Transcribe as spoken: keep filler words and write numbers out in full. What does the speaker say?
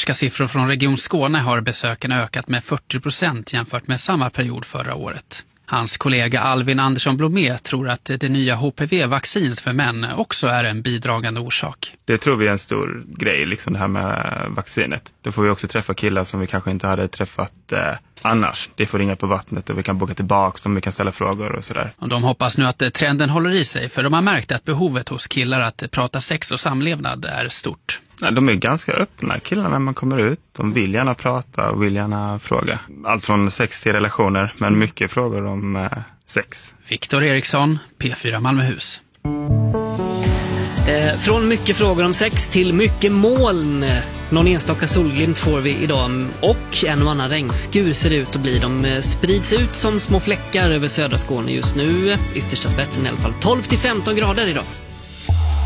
Färska siffror från Region Skåne har besöken ökat med fyrtio procent jämfört med samma period förra året. Hans kollega Alvin Andersson Blomé tror att det nya H P V-vaccinet för män också är en bidragande orsak. Det tror vi är en stor grej, liksom det här med vaccinet. Då får vi också träffa killar som vi kanske inte hade träffat eh, annars. Det får ringa på vattnet och vi kan boka tillbaka om vi kan ställa frågor och sådär. Och de hoppas nu att trenden håller i sig, för de har märkt att behovet hos killar att prata sex och samlevnad är stort. Nej, de är ganska öppna, killarna, när man kommer ut. De vill gärna prata och vill gärna fråga. Allt från sex till relationer, men mycket frågor om eh, sex. Viktor Eriksson, P fyra Malmöhus. Eh, från mycket frågor om sex till mycket moln. Någon enstaka solglimt får vi idag och en och annan regnskur ser det ut att bli. De sprids ut som små fläckar över södra Skåne just nu. Yttersta spetsen i alla fall tolv till femton grader idag.